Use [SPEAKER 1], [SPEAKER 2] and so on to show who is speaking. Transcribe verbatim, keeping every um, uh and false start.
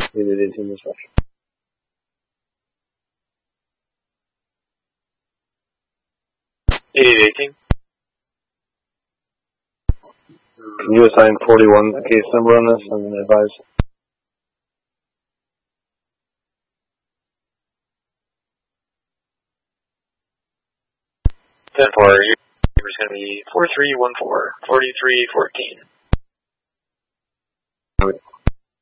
[SPEAKER 1] eight eighteen dispatch.
[SPEAKER 2] eight eighteen.
[SPEAKER 1] Can you assign forty-one case number on this and advise?
[SPEAKER 2] ten four, your number is going to be four three one four, forty-three fourteen.
[SPEAKER 1] Okay.